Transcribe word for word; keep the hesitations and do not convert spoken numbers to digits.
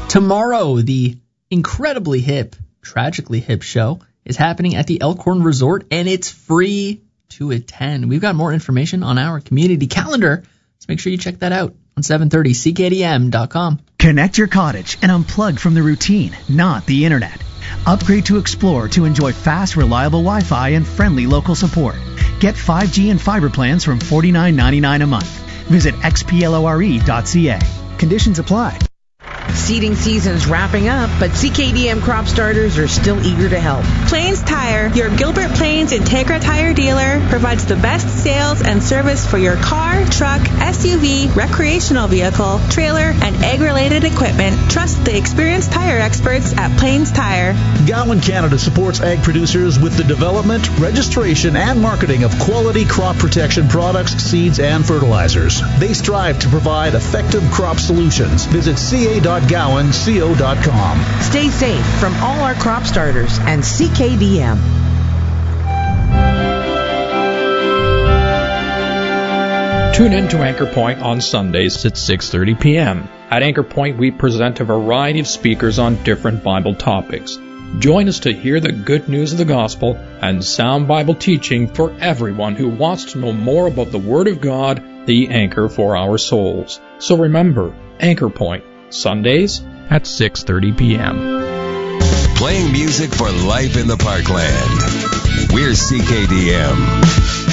Tomorrow, the incredibly hip, tragically hip show is happening at the Elkhorn Resort, and it's free to attend. We've got more information on our community calendar, so make sure you check that out on seven thirty C K D M dot com. Connect your cottage and unplug from the routine, not the internet. Upgrade to Explore to enjoy fast, reliable Wi-Fi and friendly local support. Get five G and fiber plans from forty-nine ninety-nine a month. Visit x p lore dot c a. Conditions apply. Seeding season's wrapping up, but C K D M crop starters are still eager to help. Plains Tire, your Gilbert Plains Integra tire dealer, provides the best sales and service for your car, truck, S U V, recreational vehicle, trailer, and ag-related equipment. Trust the experienced tire experts at Plains Tire. Gowan Canada supports ag producers with the development, registration, and marketing of quality crop protection products, seeds, and fertilizers. They strive to provide effective crop solutions. Visit c a dot gowan co dot com. Stay safe from all our crop starters and C K D M. Tune in to Anchor Point on Sundays at six thirty p.m. At Anchor Point, we present a variety of speakers on different Bible topics. Join us to hear the good news of the gospel and sound Bible teaching for everyone who wants to know more about the Word of God, the anchor for our souls. So remember, Anchor Point, Sundays at six thirty p.m. Playing music for life in the Parkland. We're C K D M.